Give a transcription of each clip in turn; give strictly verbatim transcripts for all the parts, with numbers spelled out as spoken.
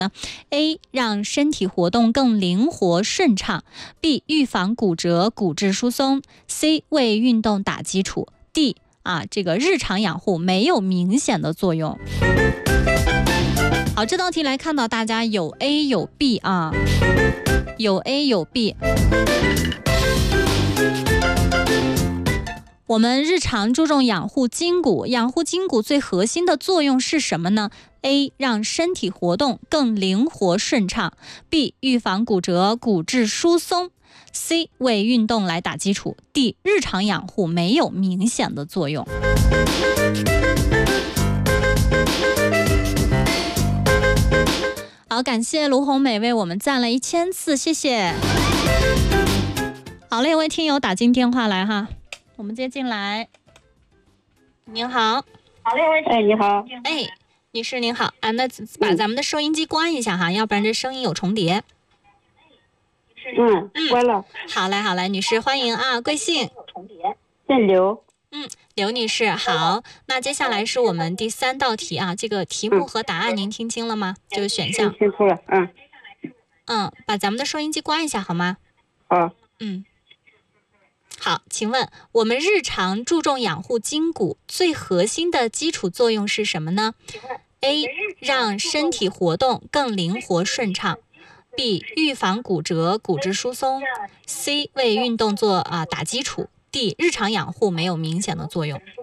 A. 让身体活动更灵活顺畅 B. 预防骨折骨质疏松 C. 为运动打基础 D. 啊，这个日常养护没有明显的作用。好，这道题来看到大家有 A 有 B 啊，有 A 有 B。我们日常注重养护筋骨，养护筋骨最核心的作用是什么呢？ A. 让身体活动更灵活顺畅 B. 预防骨折骨质疏松 C. 为运动来打基础 D. 日常养护没有明显的作用。好，感谢卢红美为我们赞了一千次，谢谢。好嘞，有位听友打进电话来哈，我们接进来。您好。 好嘞，哎，你好。 哎，女士您好啊，那把咱们的收音机关一下哈，嗯、要不然这声音有重叠。 嗯，关了。 好嘞，好嘞，女士欢迎啊，贵姓？ 姓刘。 嗯，刘女士好。那接下来是我们第三道题啊，这个题目和答案您听清了吗？嗯、就是选项。 听清了，嗯。 嗯，把咱们的收音机关一下好吗？ 好。 嗯。好，请问我们日常注重养护筋骨最核心的基础作用是什么呢？ A. 让身体活动更灵活顺畅 B. 预防骨折骨质疏松 C. 为运动做啊打基础 D. 日常养护没有明显的作用。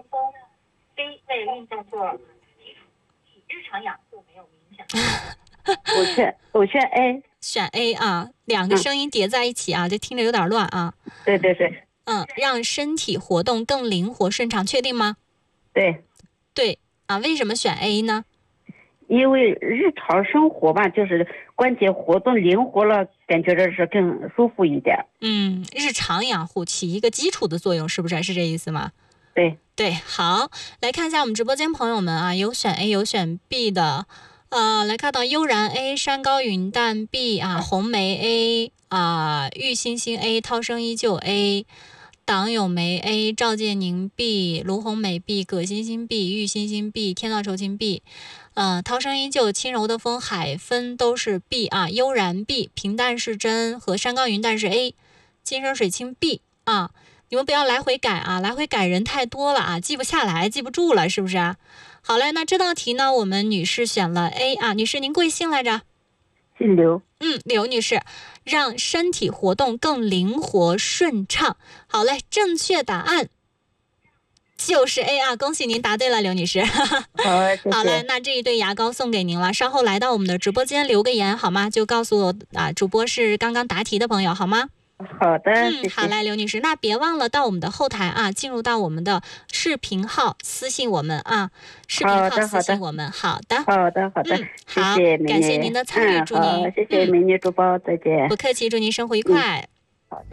C. 为运动做打基础 D. 日常养护没有明显的作用。我选我选 A。 选 A 啊，两个声音叠在一起啊，这、嗯、听着有点乱啊。 对对对。 嗯，让身体活动更灵活顺畅，确定吗？ 对。 对啊，为什么选 A 呢？ 因为日常生活吧，就是关节活动灵活了，感觉这是更舒服一点。 嗯，日常养护起一个基础的作用，是不是？是这意思吗？ 对对，好，来看一下我们直播间朋友们啊，有选 A 有选 B 的，呃，来看到悠然 A、山高云淡 B 啊，红梅 A 啊，玉星星 A、涛声依旧 A。党咏梅 A、赵建宁 B、卢红美 B、葛欣欣 B、玉欣欣 B、天道酬勤 B、呃，涛声依旧、轻柔的风、海芬都是 B 啊，悠然 B、平淡是真和山高云淡是 A、金生水清 B 啊，你们不要来回改啊，来回改人太多了啊，记不下来，记不住了，是不是啊？好嘞，那这道题呢，我们女士选了 A 啊，女士您贵姓来着？ 姓刘。 嗯，刘女士，让身体活动更灵活顺畅。好嘞，正确答案就是 A 啊，恭喜您答对了，刘女士。 好，谢谢。 好嘞，那这一对牙膏送给您了，稍后来到我们的直播间留个言好吗？就告诉我啊，主播是刚刚答题的朋友好吗？ 好的， 嗯， 谢谢。 好嘞，刘女士，那别忘了到我们的后台啊，进入到我们的视频号私信我们啊，视频号私信我们。好的， 好的，好的， 嗯、好， 谢谢美女， 感谢您的参与， 嗯、 祝您， 谢谢美女主播，再见。 不客气，祝您生活愉快。 嗯、好。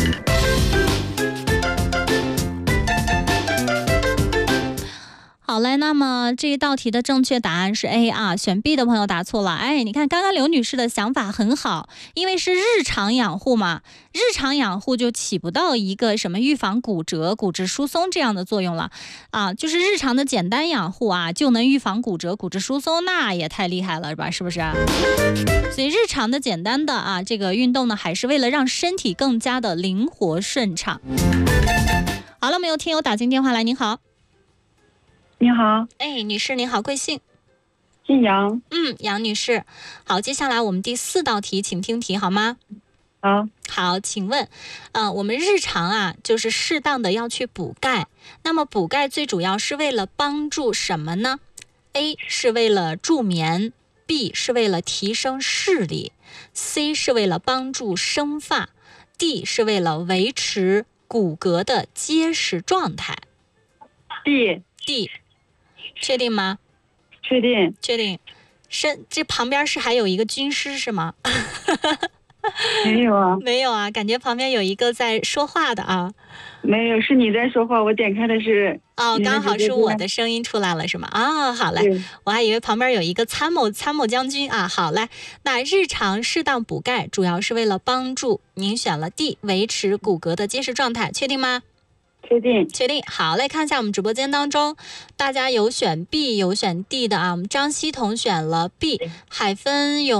好嘞，那么这一道题的正确答案是 A 啊，选 B 的朋友答错了。哎，你看刚刚刘女士的想法很好，因为是日常养护嘛，日常养护就起不到一个什么预防骨折、骨质疏松这样的作用了啊，就是日常的简单养护啊，就能预防骨折、骨质疏松，那也太厉害了吧，是不是？所以日常的简单的啊，这个运动呢，还是为了让身体更加的灵活顺畅。好了，没有听友打进电话来，您好。 你好， 哎，女士您好，贵姓？ 姓杨。 嗯，杨女士。好，接下来我们第四道题，请听题好吗？ 好。 好，请问，呃，我们日常啊，就是适当的要去补钙。那么补钙最主要是为了帮助什么呢 ？A 是为了助眠 ，B 是为了提升视力 ，C 是为了帮助生发 ，D 是为了维持骨骼的结实状态。 D D。确定吗？ 确定。 确定。身这旁边是还有一个军师是吗？ 没有啊。 没有啊，感觉旁边有一个在说话的啊。 没有，是你在说话，我点开的是。 哦，刚好是我的声音出来了是吗？啊、哦，好嘞，我还以为旁边有一个参谋参谋将军啊。好嘞，那日常适当补钙主要是为了帮助您选了 D， 维持骨骼的结实状态，确定吗？ 确定。 确定。好，来看一下我们直播间当中，大家有选 B 有选 D 的啊。我们张希彤选了 B， 海芬有